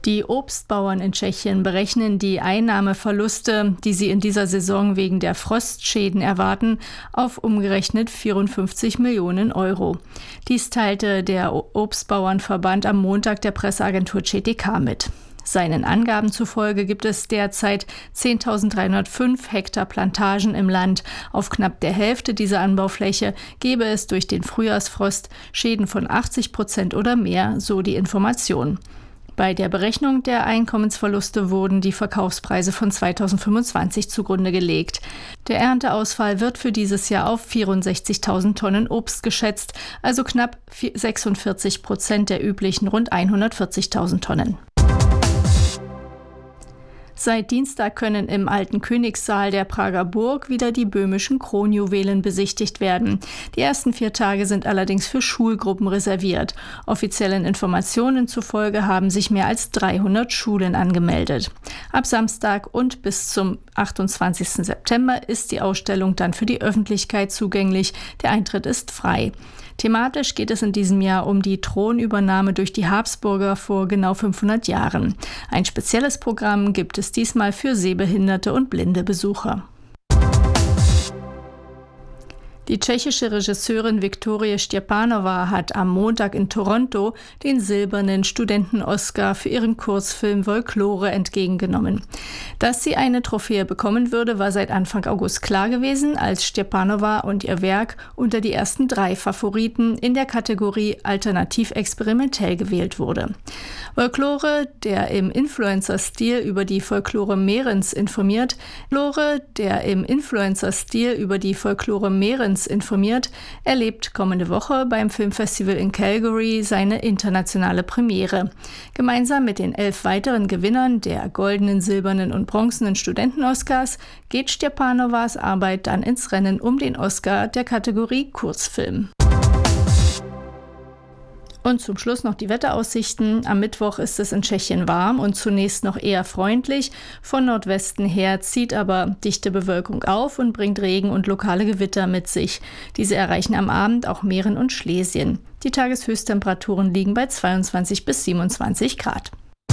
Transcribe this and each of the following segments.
Die Obstbauern in Tschechien berechnen die Einnahmeverluste, die sie in dieser Saison wegen der Frostschäden erwarten, auf umgerechnet 54 Millionen Euro. Dies teilte der Obstbauernverband am Montag der Presseagentur CTK mit. Seinen Angaben zufolge gibt es derzeit 10.305 Hektar Plantagen im Land. Auf knapp der Hälfte dieser Anbaufläche gebe es durch den Frühjahrsfrost Schäden von 80% oder mehr, so die Information. Bei der Berechnung der Einkommensverluste wurden die Verkaufspreise von 2025 zugrunde gelegt. Der Ernteausfall wird für dieses Jahr auf 64.000 Tonnen Obst geschätzt, also knapp 46% der üblichen rund 140.000 Tonnen. Seit Dienstag können im alten Königssaal der Prager Burg wieder die böhmischen Kronjuwelen besichtigt werden. Die ersten 4 Tage sind allerdings für Schulgruppen reserviert. Offiziellen Informationen zufolge haben sich mehr als 300 Schulen angemeldet. Ab Samstag und bis zum 28. September ist die Ausstellung dann für die Öffentlichkeit zugänglich. Der Eintritt ist frei. Thematisch geht es in diesem Jahr um die Thronübernahme durch die Habsburger vor genau 500 Jahren. Ein spezielles Programm gibt es diesmal für sehbehinderte und blinde Besucher. Die tschechische Regisseurin Viktorie Štěpánová hat am Montag in Toronto den silbernen Studenten-Oscar für ihren Kurzfilm Folklore entgegengenommen. Dass sie eine Trophäe bekommen würde, war seit Anfang August klar gewesen, als Štěpánová und ihr Werk unter die ersten 3 Favoriten in der Kategorie Alternativ experimentell gewählt wurde. Folklore, der im Influencer-Stil über die Folklore Mährens informiert, erlebt kommende Woche beim Filmfestival in Calgary seine internationale Premiere. Gemeinsam mit den 11 weiteren Gewinnern der goldenen, silbernen und bronzenen Studenten-Oscars geht Štěpánovás Arbeit dann ins Rennen um den Oscar der Kategorie Kurzfilm. Und zum Schluss noch die Wetteraussichten. Am Mittwoch ist es in Tschechien warm und zunächst noch eher freundlich. Von Nordwesten her zieht aber dichte Bewölkung auf und bringt Regen und lokale Gewitter mit sich. Diese erreichen am Abend auch Mähren und Schlesien. Die Tageshöchsttemperaturen liegen bei 22 bis 27 Grad.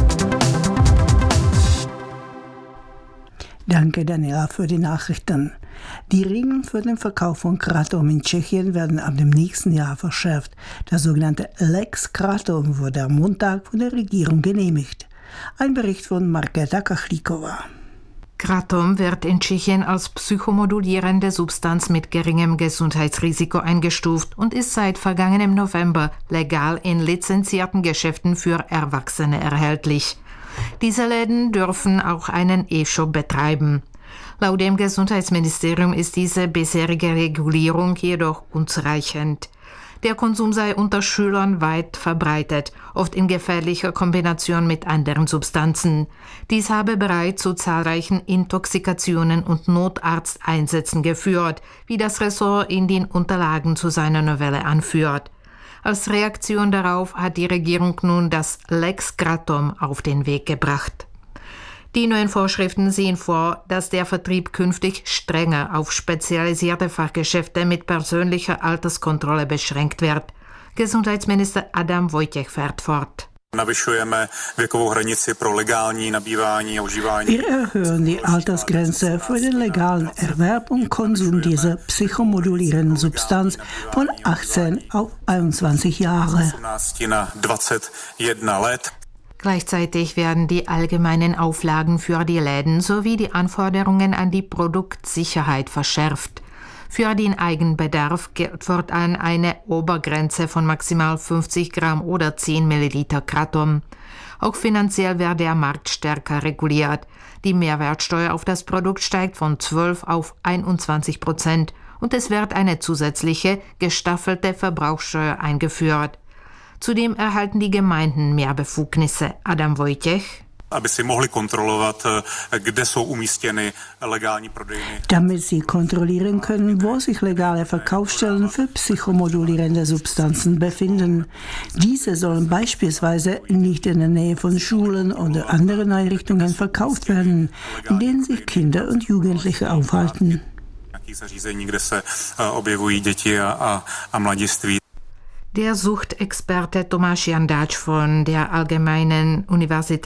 Danke, Daniela, für die Nachrichten. Die Regeln für den Verkauf von Kratom in Tschechien werden ab dem nächsten Jahr verschärft. Der sogenannte Lex Kratom wurde am Montag von der Regierung genehmigt. Ein Bericht von Markéta Kachlíková. Kratom wird in Tschechien als psychomodulierende Substanz mit geringem Gesundheitsrisiko eingestuft und ist seit vergangenem November legal in lizenzierten Geschäften für Erwachsene erhältlich. Diese Läden dürfen auch einen E-Shop betreiben. Laut dem Gesundheitsministerium ist diese bisherige Regulierung jedoch unzureichend. Der Konsum sei unter Schülern weit verbreitet, oft in gefährlicher Kombination mit anderen Substanzen. Dies habe bereits zu zahlreichen Intoxikationen und Notarzteinsätzen geführt, wie das Ressort in den Unterlagen zu seiner Novelle anführt. Als Reaktion darauf hat die Regierung nun das Lex Kratom auf den Weg gebracht. Die neuen Vorschriften sehen vor, dass der Vertrieb künftig strenger auf spezialisierte Fachgeschäfte mit persönlicher Alterskontrolle beschränkt wird. Gesundheitsminister Adam Vojtěch fährt fort. Wir erhöhen die Altersgrenze für den legalen Erwerb und Konsum dieser psychomodulierenden Substanz von 18 auf 21 Jahre. Gleichzeitig werden die allgemeinen Auflagen für die Läden sowie die Anforderungen an die Produktsicherheit verschärft. Für den Eigenbedarf gilt fortan eine Obergrenze von maximal 50 Gramm oder 10 Milliliter Kratom. Auch finanziell wird der Markt stärker reguliert. Die Mehrwertsteuer auf das Produkt steigt von 12 auf 21% und es wird eine zusätzliche, gestaffelte Verbrauchssteuer eingeführt. Zudem erhalten die Gemeinden mehr Befugnisse. Adam Vojtěch. Damit sie kontrollieren können, wo sich legale Verkaufsstellen für psychomodulierende Substanzen befinden. Diese sollen beispielsweise nicht in der Nähe von Schulen oder anderen Einrichtungen verkauft werden, in denen sich Kinder und Jugendliche aufhalten. Der Suchtexperte Tomáš Jandáč von der Allgemeinen Universität